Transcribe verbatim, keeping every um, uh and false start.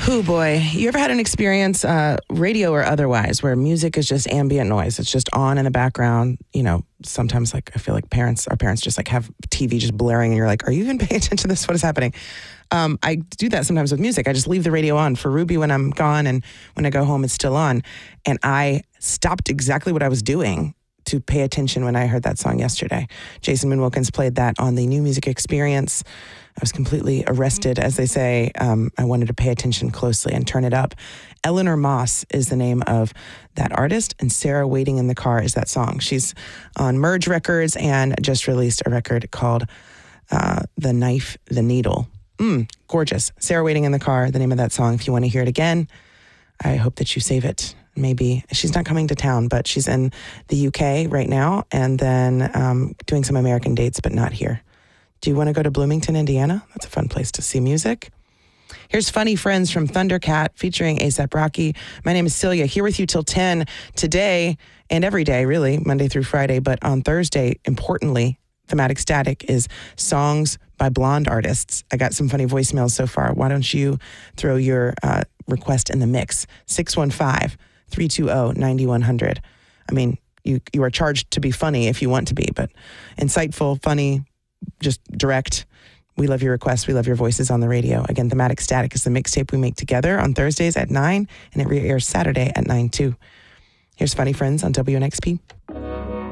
Who boy, you ever had an experience, uh, radio or otherwise, where music is just ambient noise? It's just on in the background. You know, sometimes like I feel like parents, our parents just like have T V just blaring and you're like, are you even paying attention to this? What is happening? Um, I do that sometimes with music. I just leave the radio on for Ruby when I'm gone, and when I go home, it's still on. And I stopped exactly what I was doing to pay attention when I heard that song yesterday. Jason Moon-Wilkins played that on the New Music Experience. I was completely arrested, as they say. Um, I wanted to pay attention closely and turn it up. Eleanor Moss is the name of that artist, and Sarah Waiting in the Car is that song. She's on Merge Records and just released a record called uh, The Knife, The Needle. Mm, gorgeous. Sarah Waiting in the Car, the name of that song. If you want to hear it again, I hope that you save it. Maybe she's not coming to town, but she's in the U K right now, and then um, doing some American dates, but not here. Do you want to go to Bloomington, Indiana? That's a fun place to see music. Here's Funny Friends from Thundercat featuring A$AP Rocky. My name is Celia, here with you till ten today and every day, really, Monday through Friday. But on Thursday, importantly, Thematic Static is songs by blonde artists. I got some funny voicemails so far. Why don't you throw your uh, request in the mix? six one five, three two zero, nine one zero zero. I mean, you, you are charged to be funny if you want to be, but insightful, funny, just direct. We love your requests. We love your voices on the radio. Again, Thematic Static is the mixtape we make together on Thursdays at nine, and it re-airs Saturday at nine too. Here's Funny Friends on W N X P.